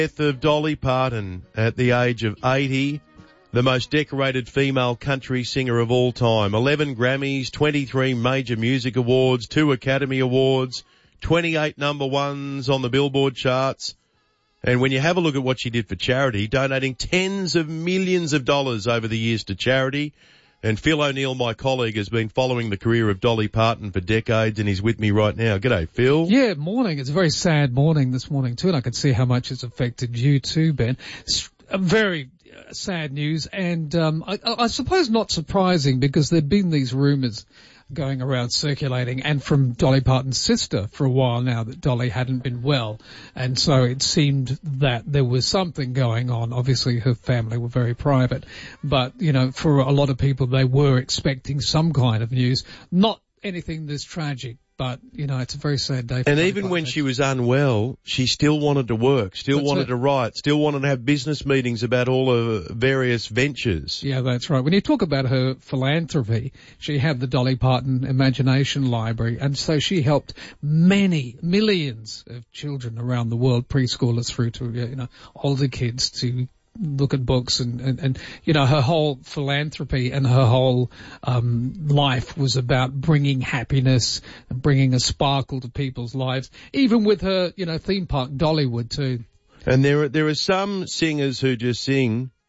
Death of Dolly Parton at the age of 80, the most decorated female country singer of all time. 11 Grammys, 23 major music awards, 2 Academy Awards, 28 number ones on the Billboard charts. And when you have a look at what she did for charity, donating tens of millions of dollars over the years to charity. And Phil O'Neill, my colleague, has been following the career of Dolly Parton for decades, and he's with me right now. G'day, Phil. Yeah, morning. It's a very sad morning this morning too, and I can see how much it's affected you too, Ben. It's very sad news, and I suppose not surprising because there'd been these rumours going around circulating, and from Dolly Parton's sister for a while now, that Dolly hadn't been well, and so it seemed that there was something going on. Obviously her family were very private, but you know, for a lot of people they were expecting some kind of news, not anything this tragic. But, you know, it's a very sad day. And even when she was unwell, she still wanted to work, still wanted to write, still wanted to have business meetings about all her various ventures. Yeah, that's right. When you talk about her philanthropy, she had the Dolly Parton Imagination Library, and so she helped millions of children around the world, preschoolers through to, you know, older kids, to look at books and you know, her whole philanthropy and her whole life was about bringing happiness and bringing a sparkle to people's lives, even with her, you know, theme park Dollywood too. And there are some singers who just sing